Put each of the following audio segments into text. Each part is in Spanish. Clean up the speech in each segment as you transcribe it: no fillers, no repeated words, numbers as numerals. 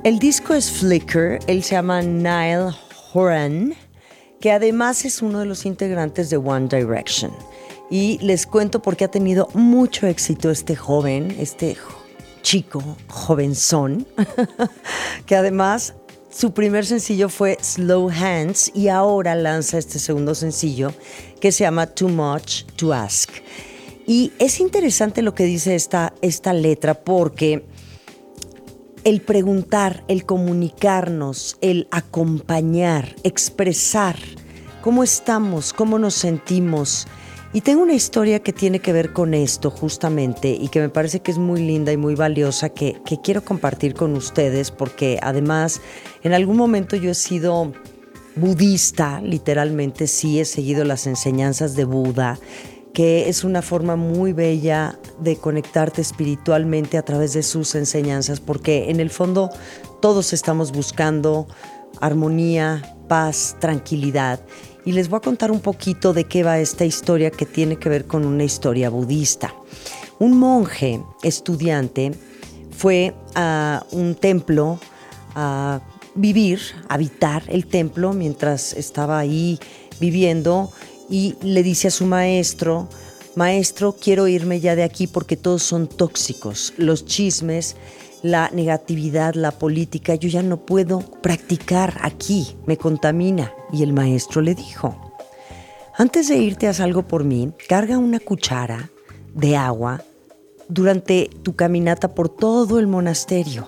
El disco es Flicker, él se llama Niall Horan, que además es uno de los integrantes de One Direction. Y les cuento por qué ha tenido mucho éxito este joven, este chico, jovenzón, que además su primer sencillo fue Slow Hands y ahora lanza este segundo sencillo que se llama Too Much to Ask. Y es interesante lo que dice esta letra porque el preguntar, el comunicarnos, el acompañar, expresar cómo estamos, cómo nos sentimos. Y tengo una historia que tiene que ver con esto justamente y que me parece que es muy linda y muy valiosa que quiero compartir con ustedes porque además en algún momento yo he sido budista, literalmente sí he seguido las enseñanzas de Buda, que es una forma muy bella de conectarte espiritualmente a través de sus enseñanzas, porque en el fondo todos estamos buscando armonía, paz, tranquilidad. Y les voy a contar un poquito de qué va esta historia que tiene que ver con una historia budista. Un monje estudiante fue a un templo a habitar el templo mientras estaba ahí viviendo. Y le dice a su maestro, maestro, quiero irme ya de aquí porque todos son tóxicos. Los chismes, la negatividad, la política, yo ya no puedo practicar aquí, me contamina. Y el maestro le dijo, antes de irte haz algo por mí, carga una cuchara de agua durante tu caminata por todo el monasterio,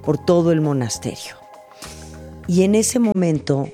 Y en ese momento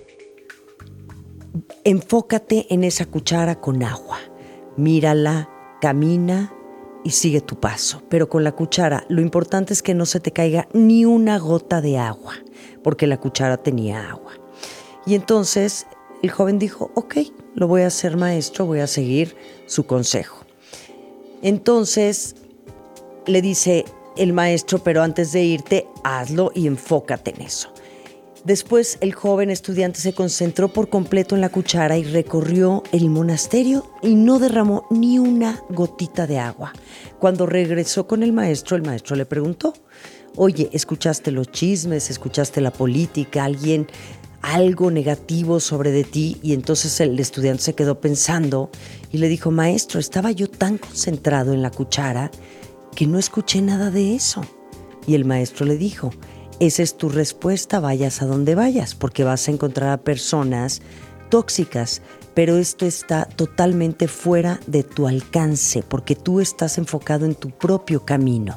enfócate en esa cuchara con agua, mírala, camina y sigue tu paso. Pero con la cuchara, lo importante es que no se te caiga ni una gota de agua, porque la cuchara tenía agua. Y entonces el joven dijo, ok, lo voy a hacer maestro, voy a seguir su consejo. Entonces le dice el maestro, pero antes de irte, hazlo y enfócate en eso. Después el joven estudiante se concentró por completo en la cuchara y recorrió el monasterio y no derramó ni una gotita de agua. Cuando regresó con el maestro le preguntó, oye, ¿escuchaste los chismes? ¿Escuchaste la política? ¿Algo negativo sobre de ti? Y entonces el estudiante se quedó pensando y le dijo, maestro, estaba yo tan concentrado en la cuchara que no escuché nada de eso. Y el maestro le dijo, esa es tu respuesta, vayas a donde vayas, porque vas a encontrar a personas tóxicas, pero esto está totalmente fuera de tu alcance, porque tú estás enfocado en tu propio camino,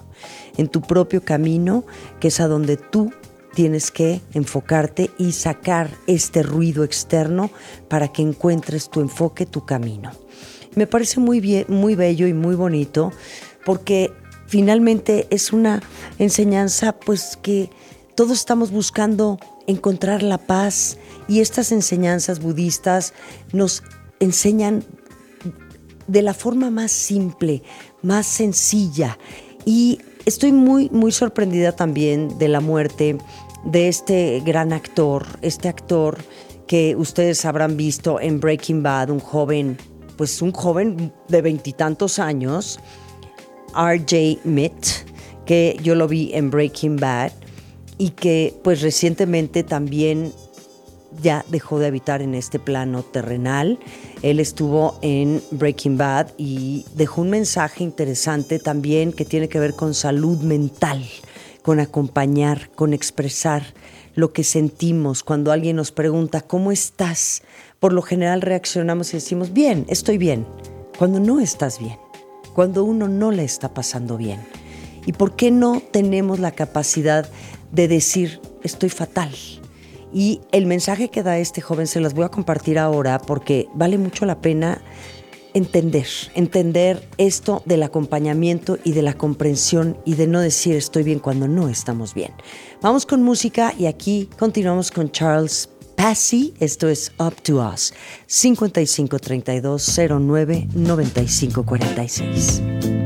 que es a donde tú tienes que enfocarte y sacar este ruido externo para que encuentres tu enfoque, tu camino. Me parece muy bien, muy bello y muy bonito, porque finalmente es una enseñanza pues que todos estamos buscando encontrar la paz y estas enseñanzas budistas nos enseñan de la forma más simple, más sencilla. Y estoy muy, muy sorprendida también de la muerte de este gran actor, que ustedes habrán visto en Breaking Bad, un joven de 20 y tantos años, R.J. Mitt, que yo lo vi en Breaking Bad y que pues recientemente también ya dejó de habitar en este plano terrenal. Él estuvo en Breaking Bad y dejó un mensaje interesante también que tiene que ver con salud mental, con acompañar, con expresar lo que sentimos. Cuando alguien nos pregunta, ¿cómo estás? Por lo general reaccionamos y decimos, bien, estoy bien. Cuando no estás bien, cuando uno no le está pasando bien. ¿Y por qué no tenemos la capacidad de decir, estoy fatal? Y el mensaje que da este joven se los voy a compartir ahora porque vale mucho la pena entender esto del acompañamiento y de la comprensión y de no decir estoy bien cuando no estamos bien. Vamos con música y aquí continuamos con Charles Passy. Esto es Up to Us, 5532099546.